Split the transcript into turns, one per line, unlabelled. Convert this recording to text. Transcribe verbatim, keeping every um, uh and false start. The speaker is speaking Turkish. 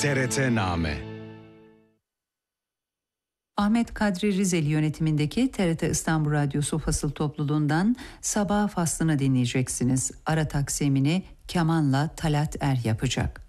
T R T-Name.
Ahmet Kadri Rizeli yönetimindeki T R T İstanbul Radyosu Fasıl Topluluğundan Sabah Faslını dinleyeceksiniz. Ara taksimini kemanla Talat Er yapacak.